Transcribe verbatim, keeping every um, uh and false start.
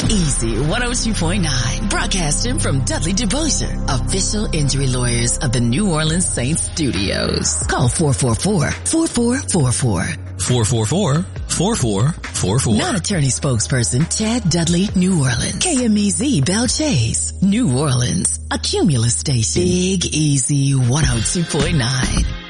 Easy one oh two point nine. Broadcasting from Dudley DeBosier, official injury lawyers of the New Orleans Saints studios. Call four four four, four four four four. four four four, four four four four. Non-attorney spokesperson Chad Dudley, New Orleans. K M E Z Bell Chase, New Orleans. A Cumulus station. Big Easy one oh two point nine.